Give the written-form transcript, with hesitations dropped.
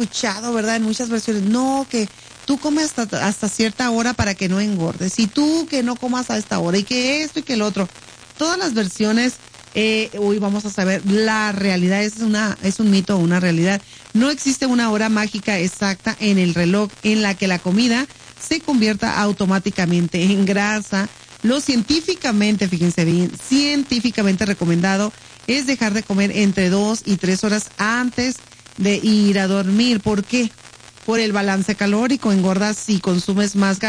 escuchado, ¿verdad? En muchas versiones, no, que tú comes hasta cierta hora para que no engordes, y tú que no comas a esta hora, y que esto y que el otro. Todas las versiones, hoy vamos a saber, la realidad es un mito o una realidad. No existe una hora mágica exacta en el reloj en la que la comida se convierta automáticamente en grasa. Lo científicamente, fíjense bien, científicamente recomendado es dejar de comer entre 2 y 3 horas antes de ir a dormir. ¿Por qué? Por el balance calórico. Engordas si consumes más